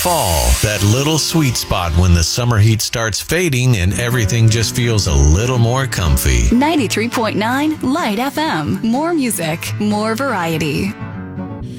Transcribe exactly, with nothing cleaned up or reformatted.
Fall, that little sweet spot when the summer heat starts fading and everything just feels a little more comfy. ninety-three point nine Light F M. More music, more variety.